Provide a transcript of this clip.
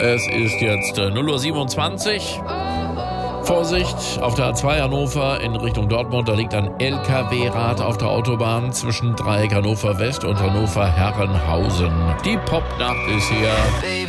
Es ist jetzt 0:27 Uhr. Vorsicht, auf der A2 Hannover in Richtung Dortmund, da liegt ein LKW-Rad auf der Autobahn zwischen Dreieck Hannover West und Hannover Herrenhausen. Die Popnacht ist hier.